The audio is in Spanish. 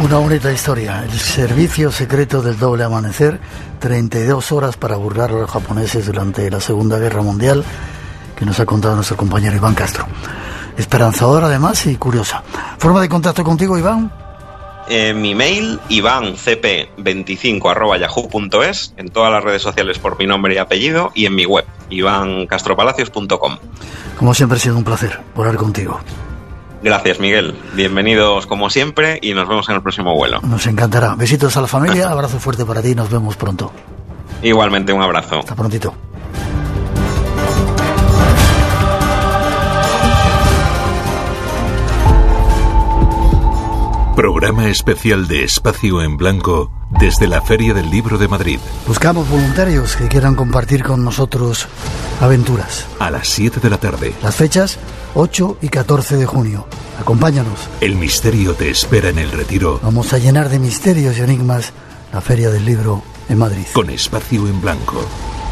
Una bonita historia, el servicio secreto del doble amanecer, 32 horas para burlar a los japoneses durante la Segunda Guerra Mundial, que nos ha contado nuestro compañero Iván Castro. Esperanzadora además y curiosa. ¿Forma de contacto contigo, Iván? Mi mail, ivancp25@yahoo.es, en todas las redes sociales por mi nombre y apellido, y en mi web, ivancastropalacios.com. Como siempre ha sido un placer volar contigo. Gracias, Miguel. Bienvenidos como siempre y nos vemos en el próximo vuelo. Nos encantará. Besitos a la familia, abrazo fuerte para ti y nos vemos pronto. Igualmente, un abrazo. Hasta prontito. Programa especial de Espacio en Blanco desde la Feria del Libro de Madrid. Buscamos voluntarios que quieran compartir con nosotros aventuras. A las 7 de la tarde. Las fechas 8 y 14 de junio. Acompáñanos. El misterio te espera en el Retiro. Vamos a llenar de misterios y enigmas la Feria del Libro en Madrid. Con Espacio en Blanco.